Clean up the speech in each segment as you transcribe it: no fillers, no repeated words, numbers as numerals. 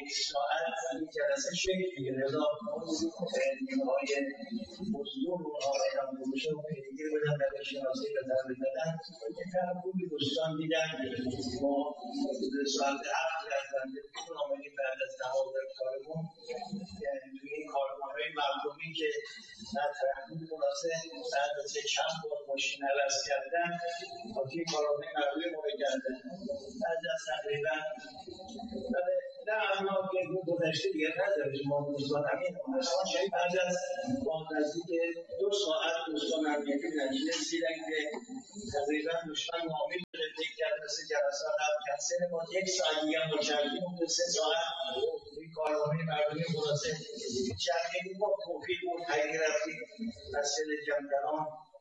ساعت این جلسه شکل میگیره. لذا نیمه‌های حضور رو آقای هم‌نوشه و پیگیر بدن در شناسی و تبریک دادن. یک طرح خوبی دوستان دیدن ما ساعت 7 از بنده بودون آمدیم بعد از نهار در کارمون توی این کارخانه‌های مردمی که در ترحیم مناسب بعد از چند بار ماشین عوض کردن با توی کارخانه مردمی ما کردن بعد از تقریبا نه اما که گذشته دیگه نداریم ما دوستان همین بعد از نزدیک 2 ساعت دوستان امنیتی نتیجه رسیدن که تقریبا دشمن ناامید شده فکر کرد مثل جلسات هم کنسل ما 1 ساعت دیگه هم با چرخی مونده 3 ساعت این کارخانه مردمی مناسب چرخی با توفیق بود حقیقی رفتیم مسئله جمع‌دران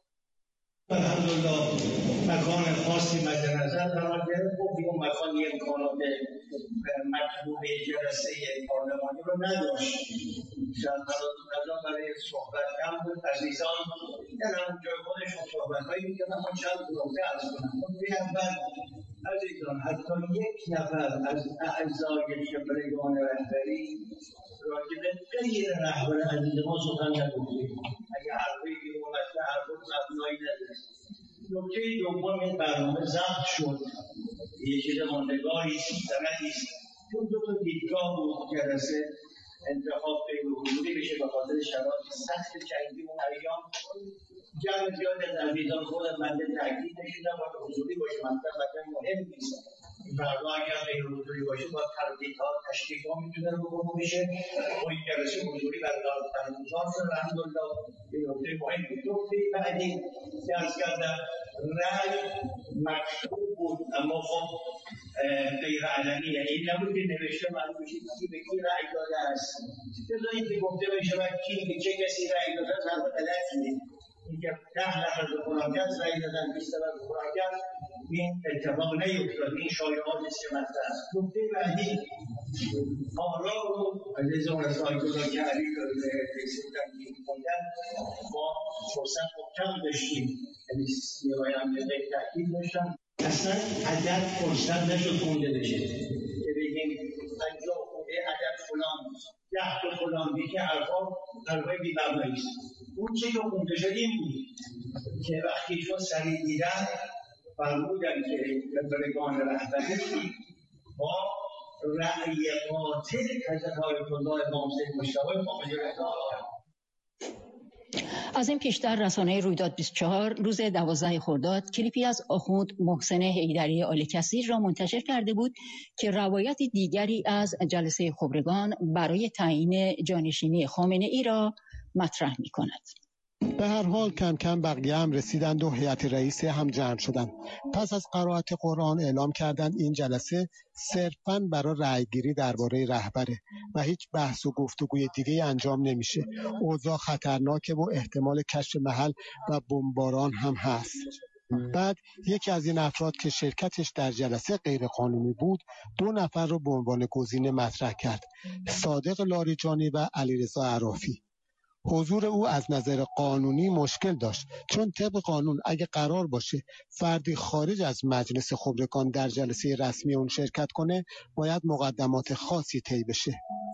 الحمدلله مکان خاصی مد نظر قرار گرفت و اون مکان امکانات مطلوب جلسه پارلمانی رو نداشت. شاید مدام برای صحبت کم بود عزیزان یعنی هم جای خودشون صحبت‌هایی می‌کردن اما چند نکته عرض کنم. نکته اول عزیزان حتی یک نفر از اعضای شبرگان رهبری راجع به غیر رهبر عزیز ما سخن نگفتیم. اگه حرفی بیرون مثل حرف مبنایی نداره. نکته دوم این برنامه ضبط شد. یه چیز ماندگاری است، سندی است. چون 2 تا دیدگاه بود جلسه انتخاب غیر حضوری بشه به خاطر شرایط سخت جنگی اون ایام جمع زیاد از عزیزان خودم بنده تاکید نشیدم باید حضوری باشه مطلب مهم نیست. این فردا اگر غیر حضوری باشه با تردیدها تشریف‌ها میتونه رو بشه و این جلسه حضوری برقرار برگزار شد. الحمدلله این نکته مهم بود. نکته بعدی که عرض کردم رأی مکتوب بود اما خب غیر علنی یعنی این نبود که نوشته معلوم بشه کی به کی رأی داده است. جزایی که گفته بشه و کی به چه کسی رأی داده است حرف غلط نیست. اینکه 10 نفر به فلان کس رأی دادن 20 نفر به فلان کس این اتفاق نیفتاد. این شایعات است که مطرح است. نکته بعدی آرا رو عزیز اون رسائل گذار که علی رئیس تنظیم خوندن ما فرصت کم داشتیم یعنی نیروهای امنیتی تاکید داشتن اصلا عدد فرصت نشد خونده بشه که بگیم 50 خونده عدد فلان 10 تا فلان دیگه حرفای بی مبنایی است. اون چه که خونده شد این بود که وقتی چون سریع دیدن فرمودن که رهبرگان رهبری با رأی قاطع حضرت آیت الله امام سید مجتبی مقابل رهبران. از این پیشتر رسانه رویداد 24 روز 12 خرداد کلیپی از آخوند محسن حیدری آل‌کثیر را منتشر کرده بود که روایت دیگری از جلسه خبرگان برای تعیین جانشینی خامنه‌ای را مطرح می‌کند. به هر حال کم کم بقیه هم رسیدند و هیئت رئیسه هم جمع شدند. پس از قرائت قرآن اعلام کردند این جلسه صرفاً برای رأیگیری درباره رهبره و هیچ بحث و گفتگوی دیگه انجام نمیشه. اوضاع خطرناکه و احتمال کشف محل و بمباران هم هست. بعد یکی از این افراد که شرکتش در جلسه غیر قانونی بود 2 نفر رو به عنوان گزینه مطرح کرد: صادق لاریجانی و علیرضا عرافی. حضور او از نظر قانونی مشکل داشت چون طبق قانون اگه قرار باشه فردی خارج از مجلس خبرگان در جلسه رسمی اون شرکت کنه باید مقدمات خاصی طی بشه.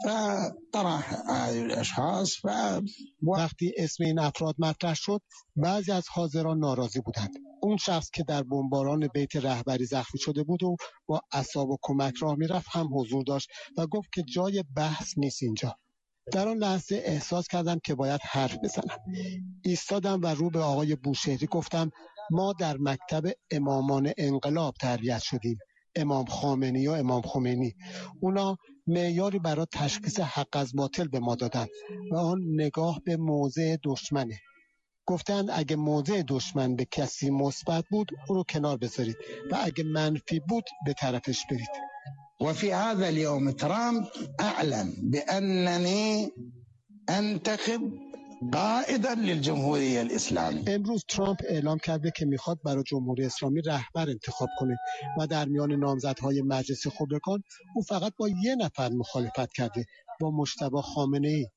وقتی اسم این افراد مطرح شد بعضی از حاضران ناراضی بودند. اون شخص که در بمباران بیت رهبری زخمی شده بود و با عصا و کمک راه میرفت هم حضور داشت و گفت که جای بحث نیست اینجا. در آن لحظه احساس کردم که باید حرف بزنم. ایستادم و رو به آقای بوشهری گفتم ما در مکتب امامان انقلاب تربیت شدیم، امام خامنه‌ای و امام خمینی. اونا معیاری برای تشخیص حق از باطل به ما دادن و آن نگاه به موضع دشمنه. گفتند اگه موضع دشمن به کسی مثبت بود او رو کنار بذارید و اگه منفی بود به طرفش برید. وفي هذا اليوم ترامب أعلن بأنني أنتخب قائدا للجمهوری الاسلامی. امروز ترامپ اعلام کرده که میخواد برای جمهوری اسلامی رهبر انتخاب کنه و در میان نامزدهای مجلس خبرگان او فقط با 1 نفر مخالفت کرده، با مجتبی خامنه‌ای.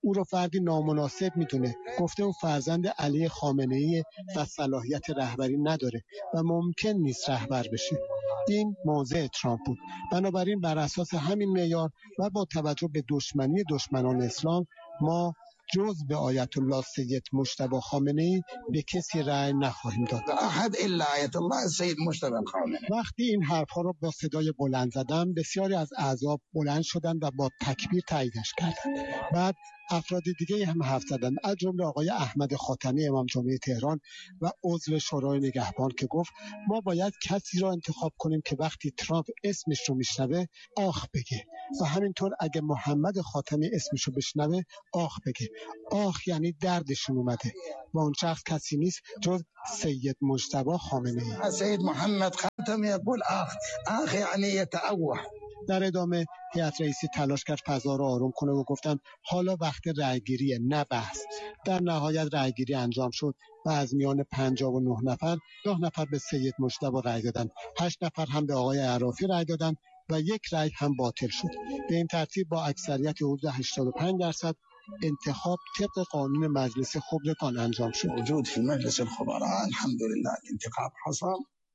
او را فردی نامناسب میدونه. گفته او فرزند علی خامنه‌ای و صلاحیت رهبری نداره و ممکن نیست رهبر بشه. این موضع ترامپ بود. بنابراین بر اساس همین معیار و با توجه به دشمنی دشمنان اسلام، ما جز به آیت الله سید مجتبی خامنه‌ای به کسی رأی نخواهیم داد. احد الا آیت الله سید مجتبی خامنه‌ای. وقتی این حرفها را با صدای بلند زدم، بسیاری از اعضا بلند شدند و با تکبیر تاییدش کردند. بعد افراد دیگه هم حرف زدند، از جمله آقای احمد خاتمی امام جمعه تهران و عضو شورای نگهبان که گفت ما باید کسی را انتخاب کنیم که وقتی ترامپ اسمش رو میشنوه آخ بگه و همینطور اگه محمد خاتمی اسمش رو بشنوه آخ بگه. آخ یعنی دردشون اومده و اون شخص کسی نیست جز سید مجتبی خامنه‌ای. سید محمد خاتمی يقول آخ یعنی یتأوه. در ادامه هیئت رئیسی تلاش کرد فضا را آروم کنه و گفتن حالا وقت رأیگیریه نه بحث. در نهایت رأیگیری انجام شد و از میان 59 نفر 10 نفر به سید مجتبی رأی دادند، 8 نفر هم به آقای عرافی رأی دادند و 1 رأی هم باطل شد. به این ترتیب با اکثریت حدود 85% انتخاب طبق قانون مجلس خبرگان انجام شد. وجود فی مجلس الخبراء الحمدلله انتخاب حصل.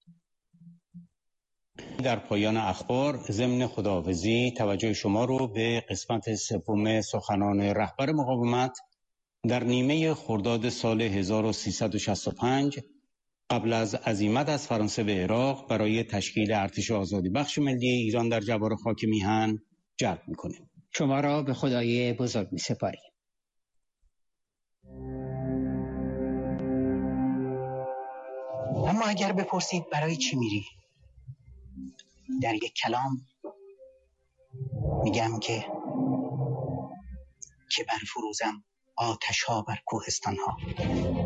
در پایان اخبار ضمن خداحافظی توجه شما رو به قسمت سوم سخنان رهبر مقاومت در نیمه خرداد سال 1365 قبل از عزیمت از فرانسه به عراق برای تشکیل ارتش آزادی بخش ملی ایران در جبار خاک میهن جلب می‌کنیم. شما را به خدای بزرگ می‌سپاریم. اما اگر بپرسید برای چی میری؟ در یک کلام میگم که برفروزم آتش ها بر کوهستان ها.